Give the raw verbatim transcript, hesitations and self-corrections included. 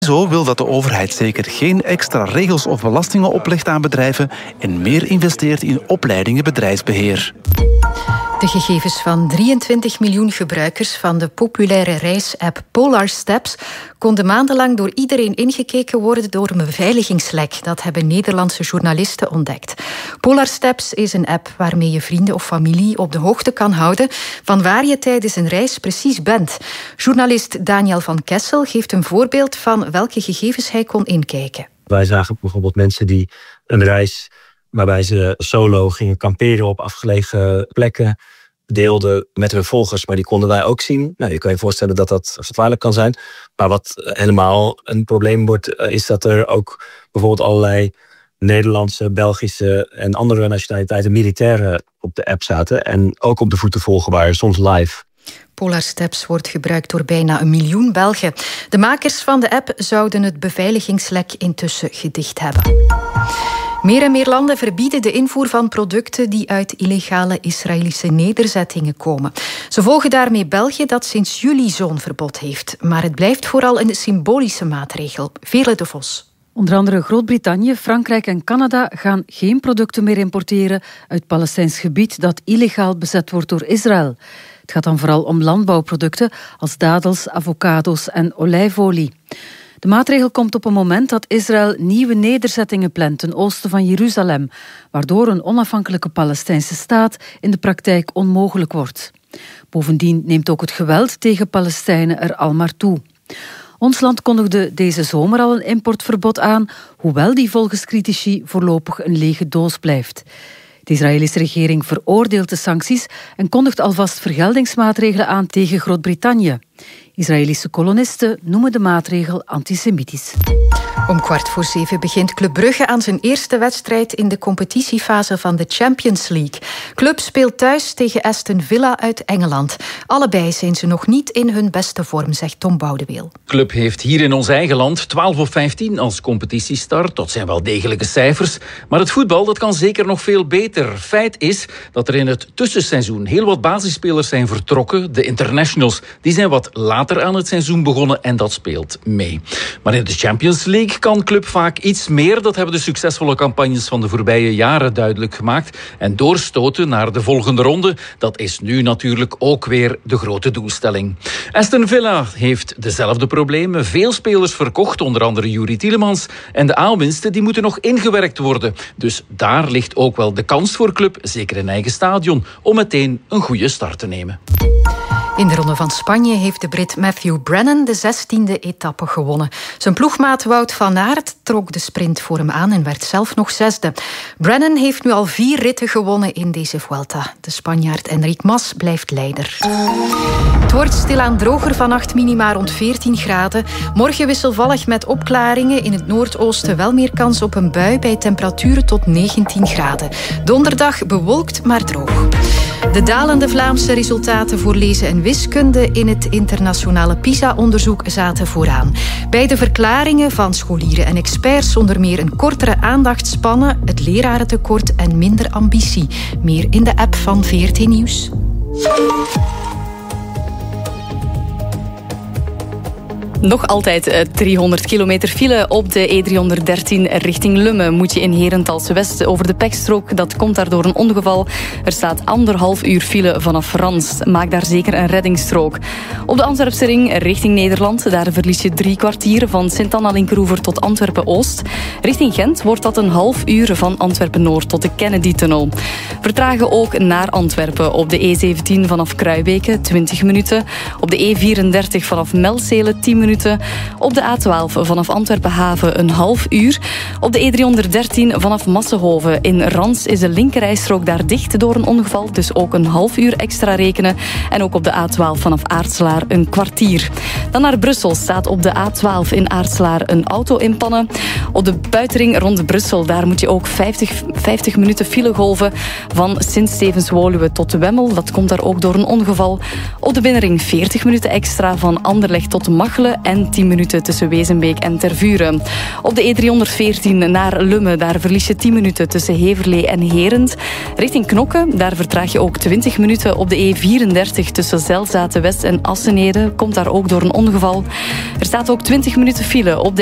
Zo wil dat de overheid zeker geen extra regels of belastingen oplegt aan bedrijven en meer investeert in opleidingen bedrijfsbeheer. De gegevens van drieëntwintig miljoen gebruikers van de populaire reisapp Polar Steps konden maandenlang door iedereen ingekeken worden door een beveiligingslek. Dat hebben Nederlandse journalisten ontdekt. Polar Steps is een app waarmee je vrienden of familie op de hoogte kan houden van waar je tijdens een reis precies bent. Journalist Daniel van Kessel geeft een voorbeeld van welke gegevens hij kon inkijken. Wij zagen bijvoorbeeld mensen die een reis waarbij ze solo gingen kamperen op afgelegen plekken, deelden met hun volgers, maar die konden wij ook zien. Nou, je kan je voorstellen dat dat gevaarlijk kan zijn. Maar wat helemaal een probleem wordt, is dat er ook bijvoorbeeld allerlei Nederlandse, Belgische en andere nationaliteiten militairen op de app zaten en ook op de voeten volgen waren, soms live. Polar Steps wordt gebruikt door bijna een miljoen Belgen. De makers van de app zouden het beveiligingslek intussen gedicht hebben. Meer en meer landen verbieden de invoer van producten die uit illegale Israëlische nederzettingen komen. Ze volgen daarmee België, dat sinds juli zo'n verbod heeft. Maar het blijft vooral een symbolische maatregel. Veerle de Vos. Onder andere Groot-Brittannië, Frankrijk en Canada gaan geen producten meer importeren uit Palestijns gebied dat illegaal bezet wordt door Israël. Het gaat dan vooral om landbouwproducten als dadels, avocado's en olijfolie. De maatregel komt op een moment dat Israël nieuwe nederzettingen plant ten oosten van Jeruzalem, waardoor een onafhankelijke Palestijnse staat in de praktijk onmogelijk wordt. Bovendien neemt ook het geweld tegen Palestijnen er al maar toe. Ons land kondigde deze zomer al een importverbod aan, hoewel die volgens critici voorlopig een lege doos blijft. De Israëlische regering veroordeelt de sancties en kondigt alvast vergeldingsmaatregelen aan tegen Groot-Brittannië. Israëlische kolonisten noemen de maatregel antisemitisch. Om kwart voor zeven begint Club Brugge aan zijn eerste wedstrijd in de competitiefase van de Champions League. Club speelt thuis tegen Aston Villa uit Engeland. Allebei zijn ze nog niet in hun beste vorm, zegt Tom Boudeweel. Club heeft hier in ons eigen land twaalf op vijftien als competitiestart. Dat zijn wel degelijke cijfers. Maar het voetbal dat kan zeker nog veel beter. Feit is dat er in het tussenseizoen heel wat basisspelers zijn vertrokken. De internationals die zijn wat later aan het seizoen begonnen en dat speelt mee. Maar in de Champions League kan Club vaak iets meer. Dat hebben de succesvolle campagnes van de voorbije jaren duidelijk gemaakt. En doorstoten naar de volgende ronde, dat is nu natuurlijk ook weer de grote doelstelling. Aston Villa heeft dezelfde problemen. Veel spelers verkocht, onder andere Yuri Tielemans. En de aanwinsten die moeten nog ingewerkt worden. Dus daar ligt ook wel de kans voor Club, zeker in eigen stadion, om meteen een goede start te nemen. In de Ronde van Spanje heeft de Brit Matthew Brennan de zestiende etappe gewonnen. Zijn ploegmaat Wout van Aert trok de sprint voor hem aan en werd zelf nog zesde. Brennan heeft nu al vier ritten gewonnen in deze Vuelta. De Spanjaard Enric Mas blijft leider. Het wordt stilaan droger vannacht, minima rond veertien graden. Morgen wisselvallig met opklaringen. In het noordoosten wel meer kans op een bui bij temperaturen tot negentien graden. Donderdag bewolkt, maar droog. De dalende Vlaamse resultaten voor lezen en wiskunde in het internationale PISA-onderzoek zaten vooraan. Bij de verklaringen van scholieren en experts onder meer een kortere aandachtspannen, het lerarentekort en minder ambitie. Meer in de app van V R T Nieuws. Nog altijd driehonderd kilometer file op de E driehonderddertien richting Lummen. Moet je in Herentals West over de Pekstrook. Dat komt daardoor een ongeval. Er staat anderhalf uur file vanaf Rans. Maak daar zeker een reddingsstrook. Op de Antwerpse ring richting Nederland. Daar verlies je drie kwartier van Sint-Anna-Linkeroever tot Antwerpen-Oost. Richting Gent wordt dat een half uur van Antwerpen-Noord tot de Kennedy-tunnel. Vertragen ook naar Antwerpen op de E zeventien vanaf Kruibeke twintig minuten. Op de E vierendertig vanaf Melzele tien minuten. Op de A twaalf vanaf Antwerpen-Haven een half uur. Op de E driehonderddertien vanaf Massenhoven in Rans is de linkerrijstrook daar dicht door een ongeval. Dus ook een half uur extra rekenen. En ook op de A twaalf vanaf Aartselaar een kwartier. Dan naar Brussel staat op de A twaalf in Aartselaar een auto in pannen. Op de buitenring rond Brussel, daar moet je ook vijftig, vijftig minuten file golven. Van Sint-Stevens-Woluwe tot Wemmel. Dat komt daar ook door een ongeval. Op de binnenring veertig minuten extra van Anderlecht tot Machelen. en tien minuten tussen Wezenbeek en Tervuren. Op de E driehonderdveertien naar Lummen, daar verlies je tien minuten tussen Heverlee en Herent. Richting Knokke, daar vertraag je ook twintig minuten. Op de E vierendertig tussen Zelzaten West en Assenede, komt daar ook door een ongeval. Er staat ook twintig minuten file op de